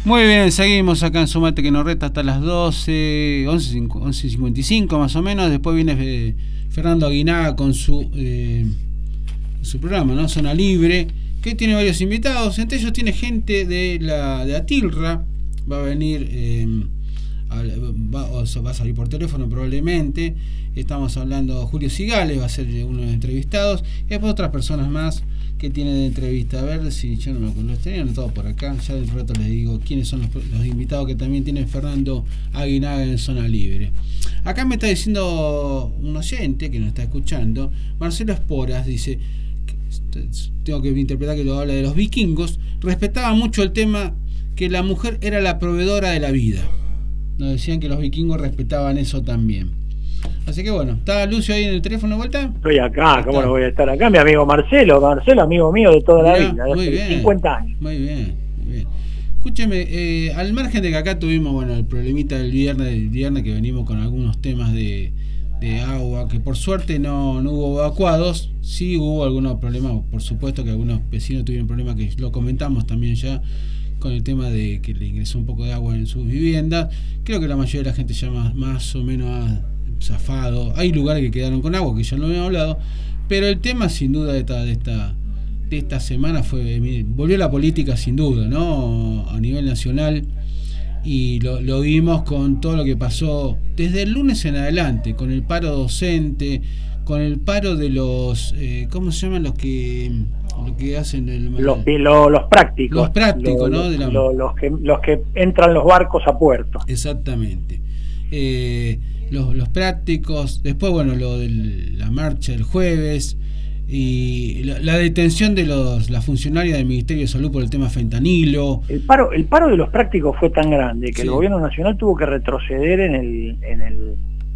Muy bien, seguimos acá en Sumate que nos resta hasta las 12, 11:55 más o menos. Después viene Fernando Aguinaga con su programa, ¿no? Zona Libre, que tiene varios invitados. Entre ellos tiene gente de Atilra. Va a venir, va a salir por teléfono probablemente. Estamos hablando, Julio Cigales va a ser uno de los entrevistados. Y después otras personas más que tiene de entrevista. A ver si yo no me acuerdo, los tenía anotado por acá. Ya de rato les digo quiénes son los invitados que también tiene Fernando Aguinaga en Zona Libre. Acá me está diciendo un oyente que nos está escuchando, Marcelo Esporas, dice, tengo que interpretar que lo habla de los vikingos, respetaba mucho el tema que la mujer era la proveedora de la vida. Nos decían que los vikingos respetaban eso también. Así que bueno, ¿está Lucio ahí en el teléfono de vuelta? Estoy acá, ¿cómo no voy a estar acá? Mi amigo Marcelo, amigo mío de toda la vida, de hace 50 años. Muy bien, muy bien. Escúcheme, al margen de que acá tuvimos el problemita del viernes que venimos con algunos temas de agua, que por suerte no hubo evacuados, sí hubo algunos problemas, por supuesto que algunos vecinos tuvieron problemas que lo comentamos también ya, con el tema de que le ingresó un poco de agua en sus viviendas. Creo que la mayoría de la gente ya más o menos ha zafado. Hay lugares que quedaron con agua, que ya lo habíamos hablado, pero el tema sin duda de esta semana volvió la política sin duda, ¿no? A nivel nacional, y lo vimos con todo lo que pasó desde el lunes en adelante, con el paro docente, con el paro de los ¿cómo se llaman los que hacen los prácticos, ¿no? Los que entran los barcos a puerto. Exactamente. Los prácticos, después lo de la marcha el jueves y la detención de la funcionaria del Ministerio de Salud por el tema fentanilo. El paro de los prácticos fue tan grande que el gobierno nacional tuvo que retroceder en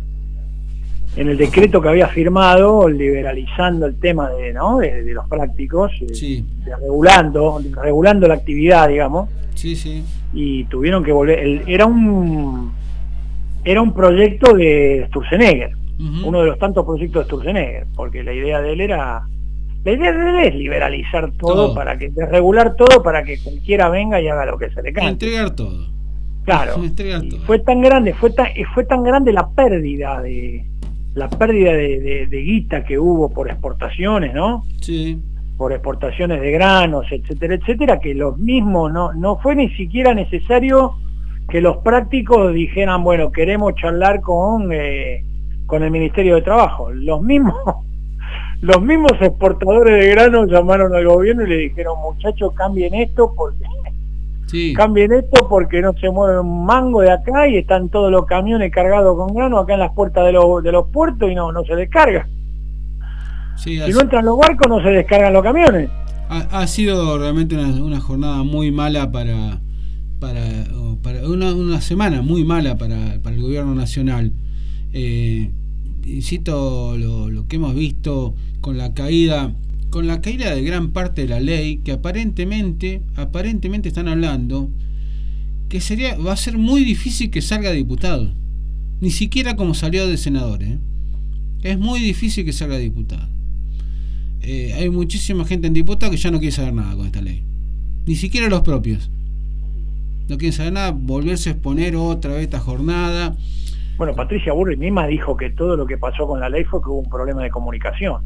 el decreto que había firmado, liberalizando el tema de los prácticos, regulando la actividad, digamos. Sí. Y tuvieron que volver. Era un proyecto de Sturzenegger, uno de los tantos proyectos de Sturzenegger, porque la idea de él es liberalizar todo, desregular todo para que cualquiera venga y haga lo que se le cante. Entregar todo. Claro. Todo. Fue tan grande la pérdida de guita que hubo por exportaciones, ¿no? Sí. Por exportaciones de granos, etcétera, que los mismos no fue ni siquiera necesario que los prácticos dijeran, bueno, queremos charlar con el Ministerio de Trabajo. Los mismos exportadores de granos llamaron al gobierno y le dijeron, muchachos, cambien esto porque no se mueve un mango de acá y están todos los camiones cargados con grano acá en las puertas de los puertos y no se descarga. Sí, si no entran los barcos no se descargan los camiones. Ha sido realmente una jornada muy mala para una semana muy mala para el gobierno nacional. Insisto, lo que hemos visto con la caída de gran parte de la ley, que aparentemente están hablando que va a ser muy difícil que salga diputado, ni siquiera como salió de senador, es muy difícil que salga diputado. Hay muchísima gente en diputado que ya no quiere saber nada con esta ley, ni siquiera los propios no quieren saber nada, volverse a exponer otra vez esta jornada. Bueno, Patricia Bullrich misma dijo que todo lo que pasó con la ley fue que hubo un problema de comunicación.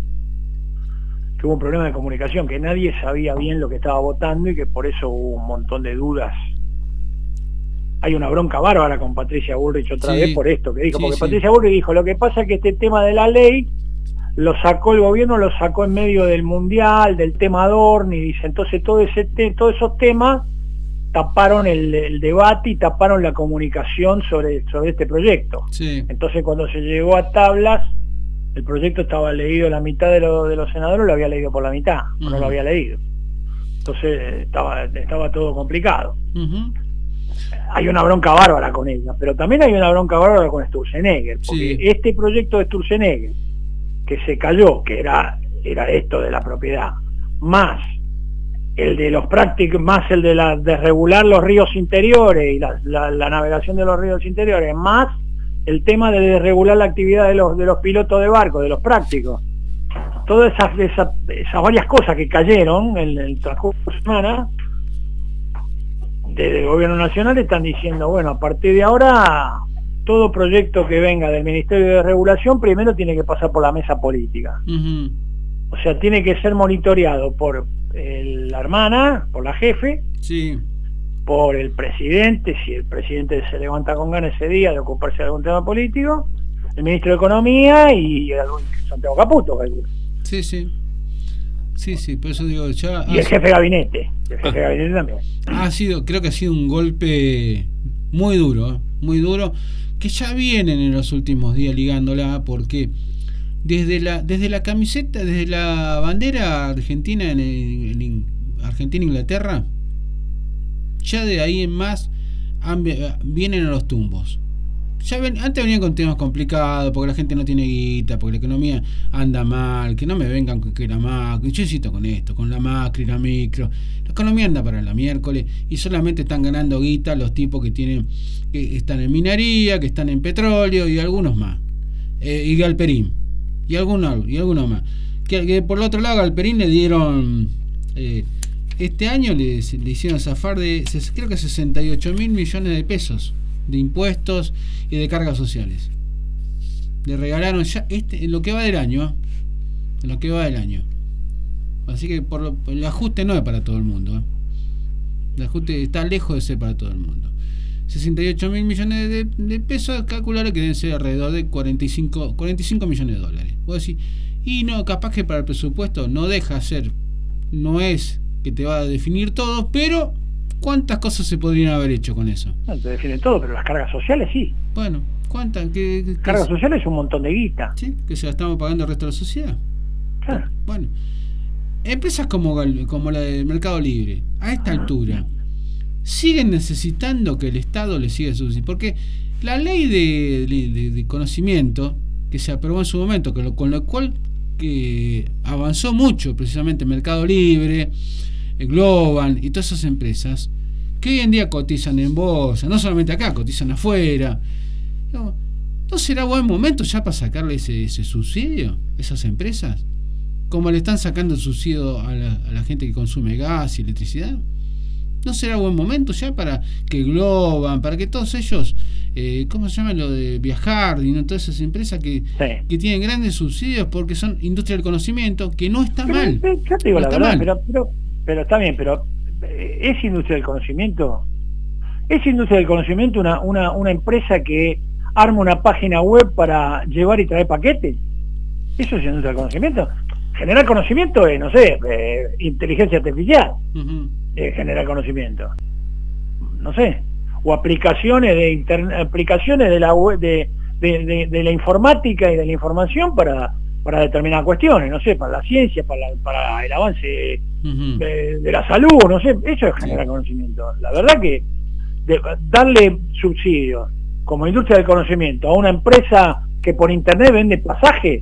Que nadie sabía bien lo que estaba votando y que por eso hubo un montón de dudas. Hay una bronca bárbara con Patricia Bullrich otra vez por esto que dijo, porque Patricia Bullrich dijo, lo que pasa es que este tema de la ley el gobierno lo sacó en medio del mundial, del tema Dorn, y dice, entonces todos esos temas taparon el debate y taparon la comunicación sobre este proyecto. Entonces cuando se llegó a tablas, el proyecto estaba leído la mitad de los senadores, lo había leído por la mitad, no lo había leído. Entonces estaba todo complicado. Hay una bronca bárbara con ella, pero también hay una bronca bárbara con Sturzenegger, porque este proyecto de Sturzenegger que se cayó, que era esto de la propiedad, más el de los prácticos, más el de regular los ríos interiores y la navegación de los ríos interiores, más el tema de desregular la actividad de los pilotos de barco, de los prácticos. Todas esas varias cosas que cayeron en el transcurso de la semana desde el gobierno nacional están diciendo, bueno, a partir de ahora, todo proyecto que venga del Ministerio de Regulación primero tiene que pasar por la mesa política. O sea, tiene que ser monitoreado por la hermana, por la jefe, por el presidente, si el presidente se levanta con ganas ese día de ocuparse de algún tema político, el ministro de Economía y Santiago Caputo. Sí, por eso digo, ya... Y el jefe de gabinete. El jefe de gabinete también. Creo que ha sido un golpe muy duro, que ya vienen en los últimos días ligándola, porque desde la camiseta, desde la bandera argentina en Argentina-Inglaterra, ya de ahí en más vienen a los tumbos. Antes venían con temas complicados, porque la gente no tiene guita, porque la economía anda mal, que no me vengan con que la Macri, yo insisto con esto, con la Macri, la micro, la economía anda para la miércoles, y solamente están ganando guita los tipos que están en minería, que están en petróleo, y algunos más, y Galperín, y algunos más, que por el otro lado Galperín le dieron, este año le hicieron zafar de, creo que 68.000 millones de pesos, de impuestos y de cargas sociales. Le regalaron ya en lo que va del año, así que el ajuste no es para todo el mundo, el ajuste está lejos de ser para todo el mundo. 68.000 millones de pesos, calcular que deben ser alrededor de 45 millones de dólares. Vos decís, y no, capaz que para el presupuesto no deja de ser, no es que te va a definir todo, pero ¿cuántas cosas se podrían haber hecho con eso? No te definen todo, pero las cargas sociales sí. Bueno, ¿cuántas? Cargas sociales es un montón de guita. Sí, que se la estamos pagando el resto de la sociedad. Claro. Bueno, empresas como la del Mercado Libre, a esta altura, siguen necesitando que el Estado les siga subsidiando, porque la ley de conocimiento que se aprobó en su momento, con lo cual que avanzó mucho precisamente Mercado Libre, Global y todas esas empresas que hoy en día cotizan en bolsa, no solamente acá, cotizan afuera. ¿No será buen momento ya para sacarle ese subsidio a esas empresas? Como le están sacando el subsidio a la gente que consume gas y electricidad. ¿No será buen momento ya para que Global, para que todos ellos, ¿cómo se llama lo de viajar? Y no todas esas empresas que tienen grandes subsidios porque son industria del conocimiento, que no está mal. Yo te digo la verdad, pero está bien, pero ¿es industria del conocimiento? ¿Es industria del conocimiento una empresa que arma una página web para llevar y traer paquetes? ¿Eso es industria del conocimiento? Generar conocimiento es, no sé, inteligencia artificial. Generar conocimiento. No sé. O aplicaciones de la web, de la informática y de la información para determinadas cuestiones, no sé, para la ciencia, para el avance de la salud, no sé, eso es generar conocimiento. La verdad que darle subsidios como industria del conocimiento a una empresa que por internet vende pasajes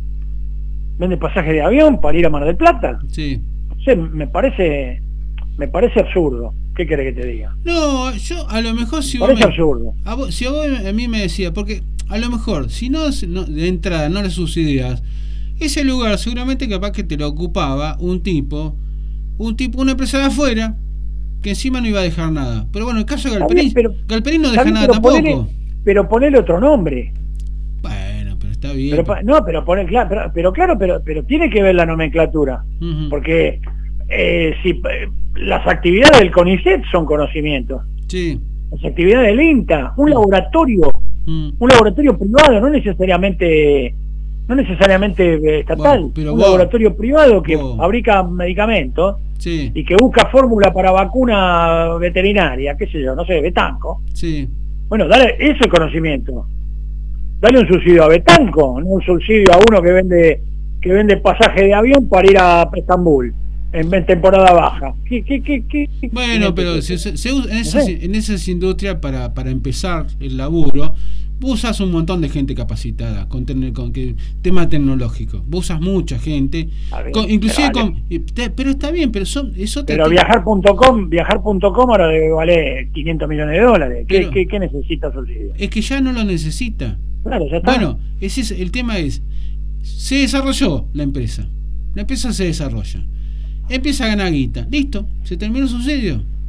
de avión para ir a Mar del Plata, no sé, me parece absurdo. ¿Qué querés que te diga? No, yo a lo mejor si vos absurdo. Si vos a mí me decías, porque a lo mejor si no de entrada no le subsidias, ese lugar seguramente capaz que te lo ocupaba una empresa de afuera que encima no iba a dejar nada. Pero bueno, el caso de Galperín no deja nada tampoco. Pero ponele otro nombre. Bueno, pero está bien. Pero tiene que ver la nomenclatura, porque si las actividades del CONICET son conocimientos, las actividades del INTA, un laboratorio privado, no necesariamente estatal, bueno, laboratorio privado que fabrica medicamentos y que busca fórmula para vacuna veterinaria, qué sé yo, no sé, Betanco. Bueno, dale ese conocimiento. Dale un subsidio a Betanco, no un subsidio a uno que vende pasaje de avión para ir a Estambul en temporada baja. Bueno, pero se usa en esas industrias para empezar el laburo. Vos usas un montón de gente capacitada con tema tecnológico. Vos usas mucha gente, pero está bien, pero pero viajar.com ahora debe valer 500 millones de dólares. ¿Qué necesita subsidio? Es que ya no lo necesita. Claro, ya está. Bueno, el tema es, se desarrolló la empresa se desarrolla, empieza a ganar guita, listo, se terminó el subsidio.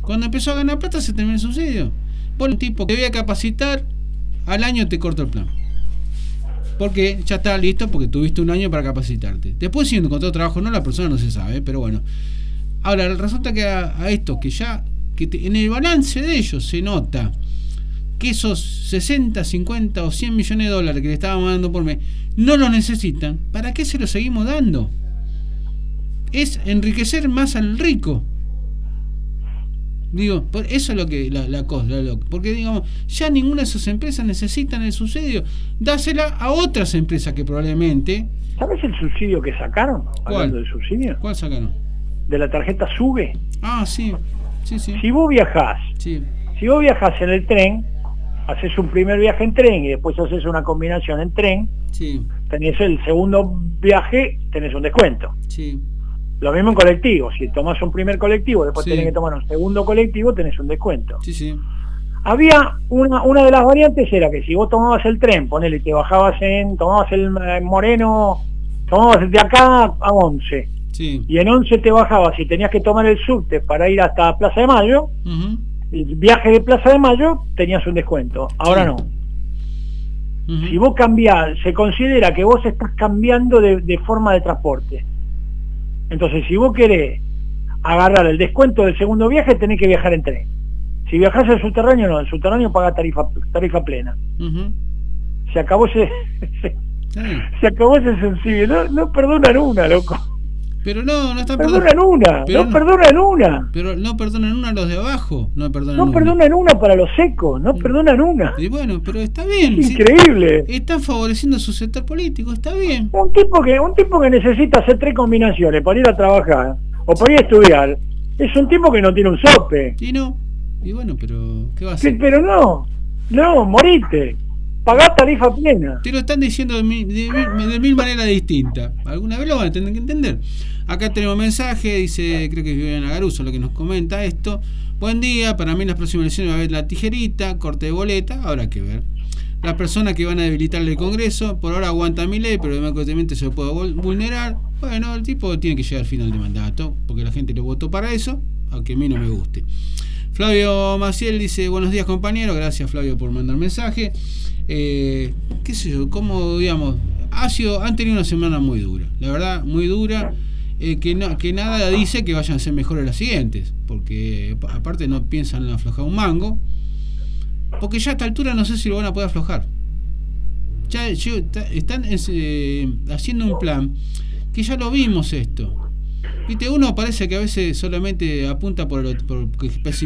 Cuando empezó a ganar plata se terminó el subsidio. Vos, un tipo que debía capacitar, al año te corta el plan. Porque ya está listo, porque tuviste un año para capacitarte. Después, si encontró trabajo no, la persona no se sabe, pero bueno. Ahora, resulta que a estos que ya, en el balance de ellos se nota que esos 60, 50 o 100 millones de dólares que le estábamos dando por mes no los necesitan, ¿para qué se los seguimos dando? Es enriquecer más al rico. Digo, eso es lo que la cosa, porque digamos, ya ninguna de esas empresas necesitan el subsidio. Dásela a otras empresas que probablemente. ¿Sabes el subsidio que sacaron? Hablando del subsidio. ¿Cuál sacaron? De la tarjeta SUBE. Ah, sí. Si vos viajás, en el tren, haces un primer viaje en tren y después haces una combinación en tren, tenés el segundo viaje, tenés un descuento. Lo mismo en colectivo, si tomás un primer colectivo, después tenés que tomar un segundo colectivo, tenés un descuento. Había una de las variantes, era que si vos tomabas el tren, ponele, te bajabas tomabas el Moreno, tomabas de acá a 11, y en 11 te bajabas y tenías que tomar el subte para ir hasta Plaza de Mayo, el viaje de Plaza de Mayo tenías un descuento, ahora no. Si vos cambiás, se considera que vos estás cambiando de forma de transporte. Entonces, si vos querés agarrar el descuento del segundo viaje, tenés que viajar en tren. Si viajás en subterráneo, no, en subterráneo paga tarifa plena. Se acabó ese subsidio. No perdonan una, loco. Pero no están perdonan una. Pero no perdonan una los de abajo. No perdonan una para los secos. No perdonan una. Y bueno, pero está bien. Increíble. Están favoreciendo su sector político. Está bien. Un tipo que necesita hacer 3 combinaciones para ir a trabajar o para ir a estudiar, es un tipo que no tiene un sope. Y bueno, pero ¿qué va a hacer? Pero no, morite. Pagá tarifa plena. Te lo están diciendo de mil maneras distintas. Alguna vez lo van a tener que entender. Acá tenemos mensaje, dice, creo que es Viviana Garuso lo que nos comenta esto. Buen día, para mí en las próximas elecciones va a haber la tijerita, corte de boleta, habrá que ver. Las personas que van a debilitarle el Congreso, por ahora aguantan mi ley, pero democráticamente se lo puede vulnerar. Bueno, el tipo tiene que llegar al final de mandato, porque la gente lo votó para eso, aunque a mí no me guste. Flavio Maciel dice, buenos días compañero, gracias Flavio por mandar mensaje. Qué sé yo, como digamos, han tenido una semana muy dura, la verdad, muy dura, que nada dice que vayan a ser mejores las siguientes, porque aparte no piensan en aflojar un mango, porque ya a esta altura no sé si lo van a poder aflojar. Ya están haciendo un plan que ya lo vimos esto. Viste, uno parece que a veces solamente apunta por